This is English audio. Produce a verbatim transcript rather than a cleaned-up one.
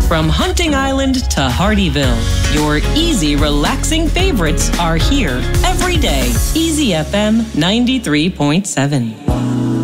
From Hunting Island to Hardyville, your easy, relaxing favorites are here every day. Easy F M ninety-three point seven.